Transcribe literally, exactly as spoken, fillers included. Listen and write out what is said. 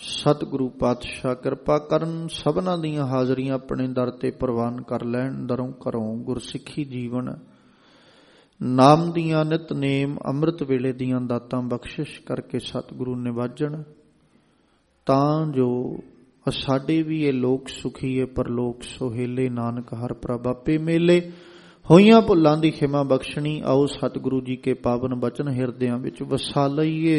ਸਤਿਗੁਰੂ ਪਾਤਸ਼ਾਹ ਕਿਰਪਾ ਕਰਨ, ਸਭਨਾਂ ਦੀਆਂ ਹਾਜ਼ਰੀਆਂ ਆਪਣੇ ਦਰ ਤੇ ਪ੍ਰਵਾਨ ਕਰ ਲੈਣ। ਦਰੋਂ ਘਰੋਂ ਗੁਰਸਿੱਖੀ ਜੀਵਨ ਨਾਮ ਦੀਆਂ ਨਿਤਨੇਮ ਅੰਮ੍ਰਿਤ ਵੇਲੇ ਦੀਆਂ ਦਾਤਾਂ ਬਖਸ਼ਿਸ਼ ਕਰਕੇ ਸਤਿਗੁਰੂ ਨਿਵਾਜਣ, ਤਾਂ ਜੋ ਸਾਡੇ ਵੀ ਇਹ ਲੋਕ ਸੁਖੀਏ ਪਰਲੋਕ ਸੁਹੇਲੇ। ਨਾਨਕ ਹਰ ਪ੍ਰਭ ਆਪੇ ਮੇਲੇ, ਹੋਈਆਂ ਭੁੱਲਾਂ ਦੀ ਖਿਮਾ ਬਖਸ਼ਣੀ। ਆਓ ਸਤਿਗੁਰੂ ਜੀ ਕੇ ਪਾਵਨ ਬਚਨ ਹਿਰਦਿਆਂ ਵਿੱਚ ਵਸਾ ਲਈਏ।